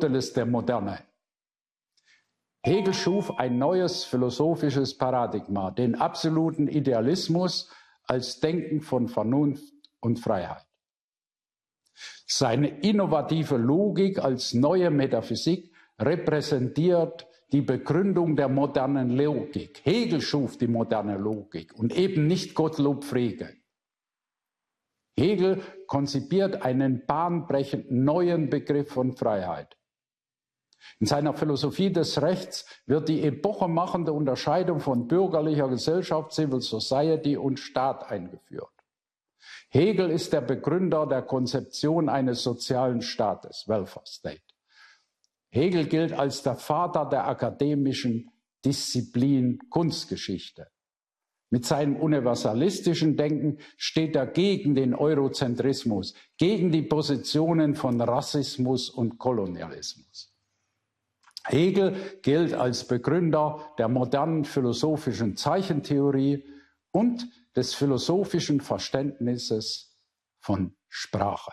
Aristoteles der Moderne. Hegel schuf ein neues philosophisches Paradigma, den absoluten Idealismus als Denken von Vernunft und Freiheit. Seine innovative Logik als neue Metaphysik repräsentiert die Begründung der modernen Logik. Hegel schuf die moderne Logik und eben nicht Gottlob Frege. Hegel konzipiert einen bahnbrechenden neuen Begriff von Freiheit. In seiner Philosophie des Rechts wird die epochemachende Unterscheidung von bürgerlicher Gesellschaft, Civil Society und Staat eingeführt. Hegel ist der Begründer der Konzeption eines sozialen Staates, Welfare State. Hegel gilt als der Vater der akademischen Disziplin Kunstgeschichte. Mit seinem universalistischen Denken steht er gegen den Eurozentrismus, gegen die Positionen von Rassismus und Kolonialismus. Hegel gilt als Begründer der modernen philosophischen Zeichentheorie und des philosophischen Verständnisses von Sprache.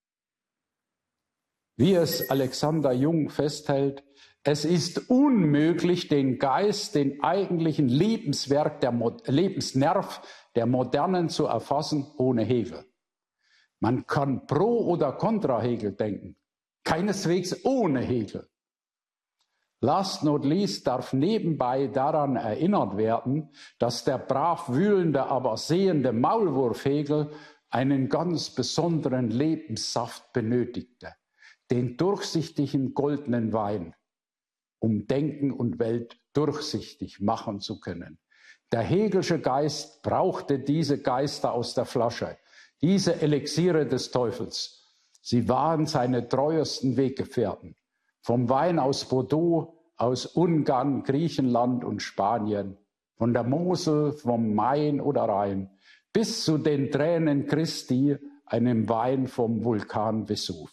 Wie es Alexander Jung festhält, es ist unmöglich, den Geist, den eigentlichen Lebensnerv der Modernen zu erfassen ohne Hegel. Man kann pro oder contra Hegel denken, keineswegs ohne Hegel. Last not least darf nebenbei daran erinnert werden, dass der brav wühlende, aber sehende Maulwurf Hegel einen ganz besonderen Lebenssaft benötigte, den durchsichtigen goldenen Wein, um Denken und Welt durchsichtig machen zu können. Der Hegelsche Geist brauchte diese Geister aus der Flasche, diese Elixiere des Teufels. Sie waren seine treuesten Weggefährten. Vom Wein aus Bordeaux, aus Ungarn, Griechenland und Spanien, von der Mosel, vom Main oder Rhein, bis zu den Tränen Christi, einem Wein vom Vulkan Vesuv.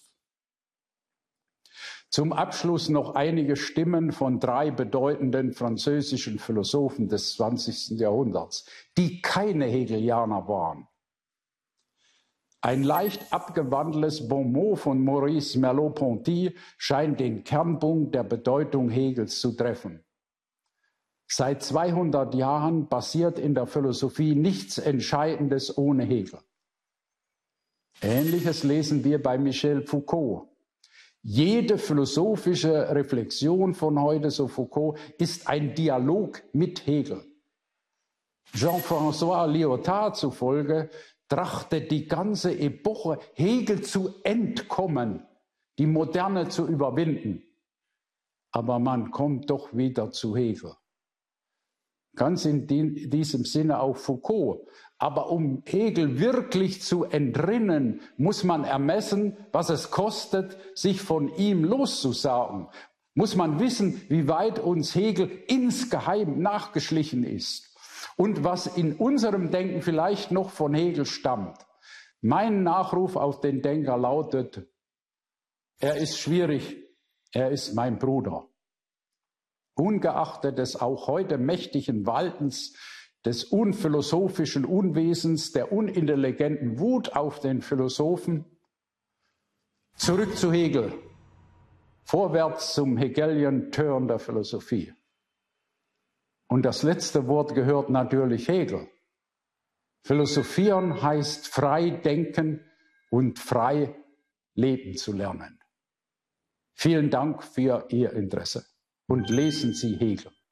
Zum Abschluss noch einige Stimmen von 3 bedeutenden französischen Philosophen des 20. Jahrhunderts, die keine Hegelianer waren. Ein leicht abgewandeltes Bonmot von Maurice Merleau-Ponty scheint den Kernpunkt der Bedeutung Hegels zu treffen. Seit 200 Jahren passiert in der Philosophie nichts Entscheidendes ohne Hegel. Ähnliches lesen wir bei Michel Foucault. Jede philosophische Reflexion von heute, so Foucault, ist ein Dialog mit Hegel. Jean-François Lyotard zufolge trachtet die ganze Epoche, Hegel zu entkommen, die Moderne zu überwinden. Aber man kommt doch wieder zu Hegel. Ganz in diesem Sinne auch Foucault. Aber um Hegel wirklich zu entrinnen, muss man ermessen, was es kostet, sich von ihm loszusagen. Muss man wissen, wie weit uns Hegel insgeheim nachgeschlichen ist. Und was in unserem Denken vielleicht noch von Hegel stammt. Mein Nachruf auf den Denker lautet, er ist schwierig, er ist mein Bruder. Ungeachtet des auch heute mächtigen Waltens, des unphilosophischen Unwesens, der unintelligenten Wut auf den Philosophen, zurück zu Hegel, vorwärts zum Hegelian Turn der Philosophie. Und das letzte Wort gehört natürlich Hegel. Philosophieren heißt frei denken und frei leben zu lernen. Vielen Dank für Ihr Interesse und lesen Sie Hegel.